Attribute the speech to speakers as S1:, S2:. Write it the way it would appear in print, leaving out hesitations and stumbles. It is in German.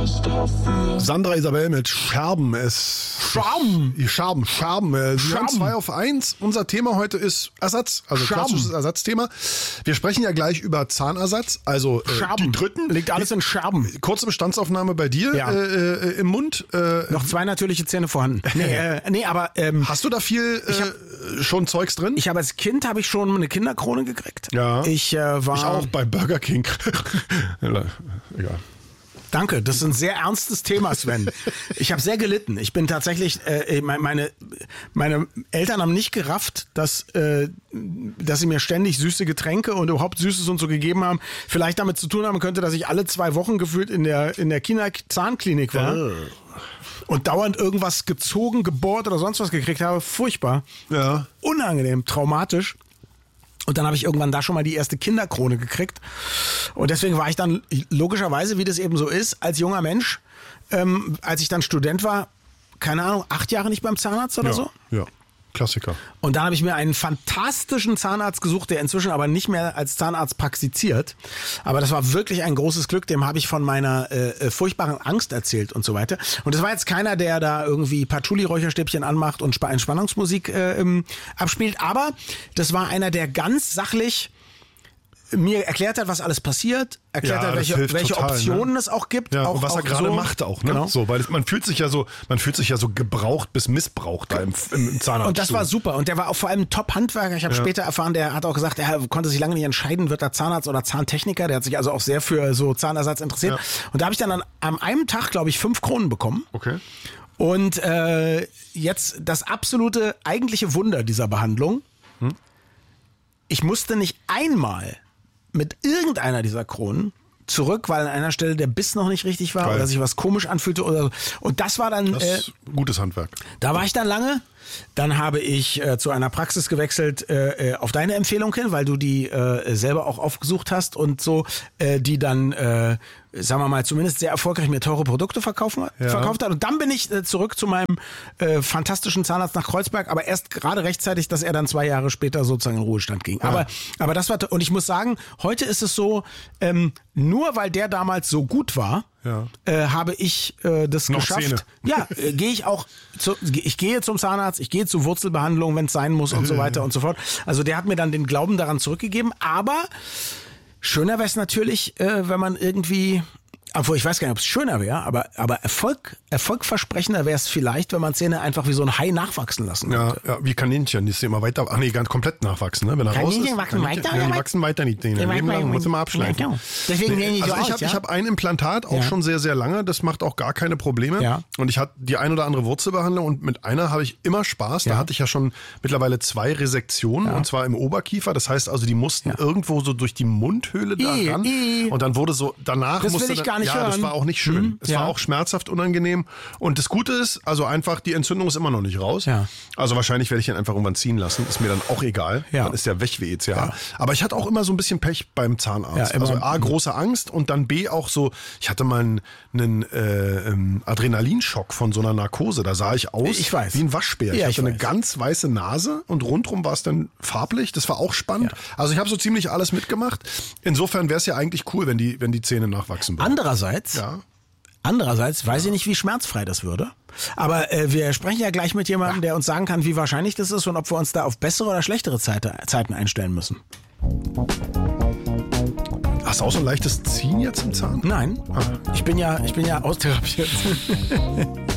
S1: Sandra Isabel mit Scherben. Scherben. Sie haben 2 auf 1. Unser Thema heute ist Ersatz, also klassisches Ersatzthema. Wir sprechen ja gleich über Zahnersatz, also
S2: Scherben.
S1: Die Dritten.
S2: Liegt alles in Scherben.
S1: Kurze Bestandsaufnahme bei dir im Mund.
S2: Noch 2 natürliche Zähne vorhanden. Nee, aber...
S1: hast du da viel schon Zeugs drin?
S2: Ich habe als Kind schon eine Kinderkrone gekriegt.
S1: Ja.
S2: Ich
S1: auch bei Burger King. Egal.
S2: Danke, das ist ein sehr ernstes Thema, Sven. Ich habe sehr gelitten. Ich bin tatsächlich, meine Eltern haben nicht gerafft, dass sie mir ständig süße Getränke und überhaupt Süßes und so gegeben haben. Vielleicht damit zu tun haben könnte, dass ich alle 2 Wochen gefühlt in der Zahnklinik war. Und dauernd irgendwas gezogen, gebohrt oder sonst was gekriegt habe. Furchtbar.
S1: Ja.
S2: Unangenehm, traumatisch. Und dann habe ich irgendwann da schon mal die erste Kinderkrone gekriegt. Und deswegen war ich dann logischerweise, wie das eben so ist, als junger Mensch, als ich dann Student war, keine Ahnung, 8 Jahre nicht beim Zahnarzt oder so.
S1: Ja, Klassiker.
S2: Und dann habe ich mir einen fantastischen Zahnarzt gesucht, der inzwischen aber nicht mehr als Zahnarzt praktiziziert. Aber das war wirklich ein großes Glück. Dem habe ich von meiner furchtbaren Angst erzählt und so weiter. Und das war jetzt keiner, der da irgendwie Patchouli-Räucherstäbchen anmacht und Entspannungsmusik abspielt. Aber das war einer, der ganz sachlich mir erklärt hat, was alles passiert, erklärt hat, welche
S1: total,
S2: Optionen es auch gibt.
S1: Ja,
S2: auch,
S1: und was
S2: auch
S1: er gerade
S2: so
S1: macht auch, ne?
S2: Genau.
S1: So, weil man fühlt sich ja so gebraucht bis missbraucht da im Zahnarzt.
S2: Und das war super. Und der war auch vor allem ein Top-Handwerker. Ich habe später erfahren, der hat auch gesagt, er konnte sich lange nicht entscheiden, wird er Zahnarzt oder Zahntechniker. Der hat sich also auch sehr für so Zahnersatz interessiert. Ja. Und da habe ich dann an einem Tag, glaube ich, 5 Kronen bekommen.
S1: Okay.
S2: Und jetzt das absolute eigentliche Wunder dieser Behandlung. Ich musste nicht einmal mit irgendeiner dieser Kronen zurück, weil an einer Stelle der Biss noch nicht richtig war oder sich was komisch anfühlte oder so. Und das war dann...
S1: Das ist gutes Handwerk.
S2: Da war ich dann lange. Dann habe ich zu einer Praxis gewechselt auf deine Empfehlung hin, weil du die selber auch aufgesucht hast und so, die dann, sagen wir mal, zumindest sehr erfolgreich mir teure Produkte verkauft hat. Und dann bin ich zurück zu meinem fantastischen Zahnarzt nach Kreuzberg, aber erst gerade rechtzeitig, dass er dann 2 Jahre später sozusagen in Ruhestand ging. Ja. Aber das war, und ich muss sagen, heute ist es so, nur weil der damals so gut war, habe ich das
S1: noch
S2: geschafft.
S1: Zähne.
S2: Ja, ich gehe zum Zahnarzt, ich gehe zu Wurzelbehandlung, wenn es sein muss und so weiter und so fort. Also der hat mir dann den Glauben daran zurückgegeben. Aber schöner wäre es natürlich, wenn man irgendwie... Obwohl, ich weiß gar nicht, ob es schöner wäre, aber erfolgversprechender wäre es vielleicht, wenn man Zähne einfach wie so ein Hai nachwachsen lassen könnte.
S1: Ja, wie Kaninchen, die ist immer weiter, ganz komplett nachwachsen, ne? Wenn er raus ist.
S2: Wachsen weiter?
S1: Ja, die wachsen weiter nicht. Leben lang, muss immer abschneiden.
S2: Ja, deswegen sehen die so aus,
S1: ich habe ein Implantat, auch schon sehr, sehr lange, das macht auch gar keine Probleme. Ja. Und ich hatte die ein oder andere Wurzelbehandlung und mit einer habe ich immer Spaß. Da hatte ich ja schon mittlerweile 2 Resektionen und zwar im Oberkiefer. Das heißt also, die mussten irgendwo so durch die Mundhöhle da ran. Und dann wurde so, danach
S2: das
S1: musste...
S2: will ich gar nicht hören.
S1: Das war auch nicht schön. Es war auch schmerzhaft unangenehm. Und das Gute ist, also einfach, die Entzündung ist immer noch nicht raus. Ja. Also wahrscheinlich werde ich ihn einfach irgendwann ziehen lassen. Ist mir dann auch egal. Ja. Dann ist der weg wie ECH. Ja. Aber ich hatte auch immer so ein bisschen Pech beim Zahnarzt. Ja, also A, große Angst und dann B, auch so, ich hatte mal einen Adrenalinschock von so einer Narkose. Da sah ich aus wie ein Waschbär. Ich hatte eine ganz weiße Nase und rundrum war es dann farblich. Das war auch spannend. Ja. Also ich habe so ziemlich alles mitgemacht. Insofern wäre es ja eigentlich cool, wenn die Zähne nachwachsen würden.
S2: Andererseits weiß ich nicht, wie schmerzfrei das würde. Aber wir sprechen ja gleich mit jemandem, der uns sagen kann, wie wahrscheinlich das ist und ob wir uns da auf bessere oder schlechtere Zeiten einstellen müssen.
S1: Hast du auch so ein leichtes Ziehen jetzt im Zahn?
S2: Nein, ich bin ja austherapiert.